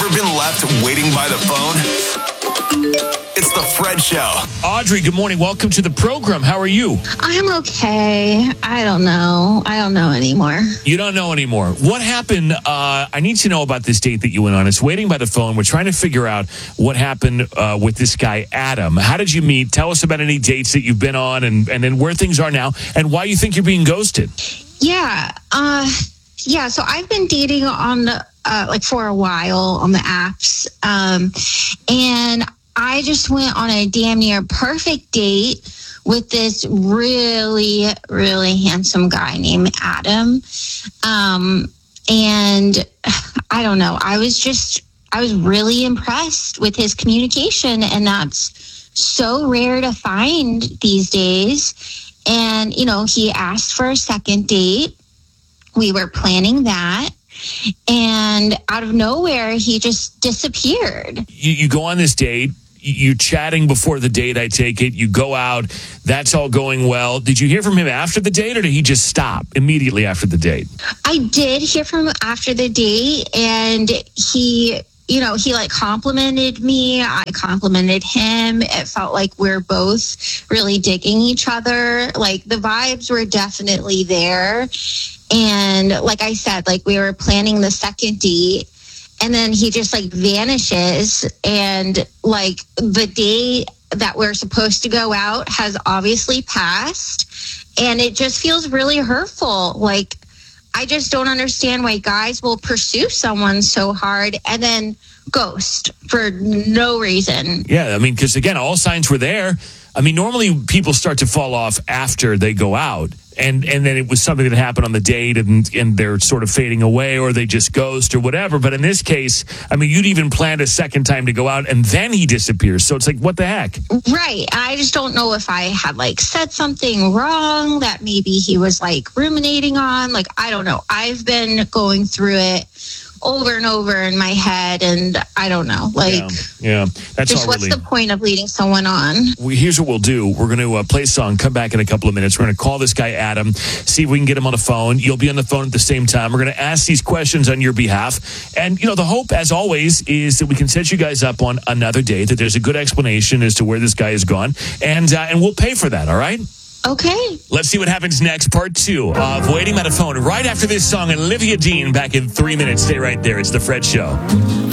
Ever been left waiting by the phone? It's the Fred Show. Audrey, good morning. Welcome to the program. How are you? I'm okay. I don't know. I don't know anymore. You don't know anymore. What happened? I need to know about this date that you went on. It's waiting by the phone. We're trying to figure out what happened with this guy, Adam. How did you meet? Tell us about any dates that you've been on and then where things are now and why you think you're being ghosted. Yeah. So I've been dating on the, for a while on the apps. And I just went on a damn near perfect date with this really, really handsome guy named Adam. And I don't know. I was really impressed with his communication, and that's so rare to find these days. And, he asked for a second date. We were planning that. And out of nowhere, he just disappeared. You go on this date. You're chatting before the date, I take it. You go out. That's all going well. Did you hear from him after the date, or did he just stop immediately after the date? I did hear from him after the date, and he complimented me. I complimented him. It felt like we're both really digging each other. Like, the vibes were definitely there. And like I said, we were planning the second date. And then he just vanishes, and the day that we're supposed to go out has obviously passed, and it just feels really hurtful. I just don't understand why guys will pursue someone so hard and then ghost for no reason. Yeah, because again, all signs were there. Normally people start to fall off after they go out. And then it was something that happened on the date and they're sort of fading away, or they just ghost or whatever. But in this case, you'd even planned a second time to go out and then he disappears. So it's what the heck? Right. I just don't know if I had said something wrong that maybe he was ruminating on. I don't know. I've been going through it over and over in my head, and I don't know. Yeah. That's just all what's really. the point of leading someone on? Here's what we'll do. We're going to play a song, come back in a couple of minutes. We're going to call this guy Adam, see if we can get him on the phone. You'll be on the phone at the same time. We're going to ask these questions on your behalf. And, the hope, as always, is that we can set you guys up on another date, that there's a good explanation as to where this guy has gone. And we'll pay for that, all right? Okay. Let's see what happens next. Part 2 of Waiting by the Phone right after this song. Olivia Dean back in 3 minutes. Stay right there. It's The Fred Show.